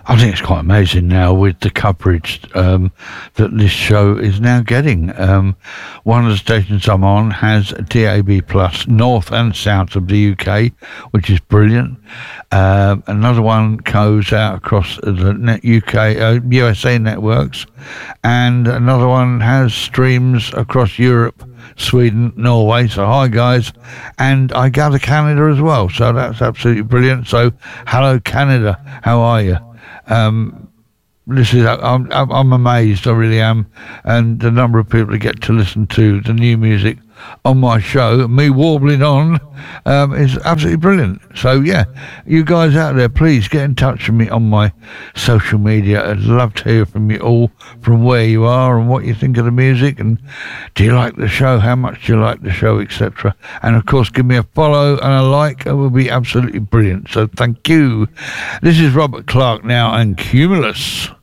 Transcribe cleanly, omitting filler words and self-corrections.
I think it's quite amazing now with the coverage that this show is now getting. One of the stations I'm on has DAB Plus north and south of the UK, which is brilliant. Another one goes out across the USA networks, and another one has streams across Europe, Sweden, Norway. So hi guys, and I gather Canada as well. So that's absolutely brilliant. So hello Canada, how are you? This is I'm amazed, I really am, and the number of people that get to listen to the new music on my show, me warbling on, is absolutely brilliant. So yeah, you guys out there, please get in touch with me on my social media. I'd love to hear from you all, from where you are and what you think of the music, and do you like the show, how much do you like the show, etc. And of course give me a follow and a like. It will be absolutely brilliant. So thank you. This is Robert Clark now and Cumulus.